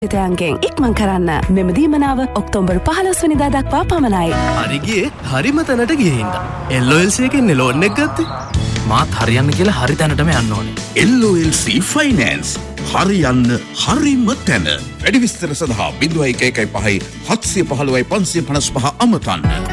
ංගෙන් ඉක්මන් කරන්න. මෙම දීමනාව ඔක්තෝබර් 15 වෙනිදා දක්වා පමණයි. හරිගියේ හරිම තැනට ගිහින්ද. LOLC එකෙන් ලෝන් එක ගත්තේ. මාත් හරියන්න කියලා හරි තැනටම යන්න ඕනේ. LOLC ෆයිනෑන්ස් හරියන්න හරිම තැන. වැඩි විස්තර සඳහා 0115 715 555 අමතන්න.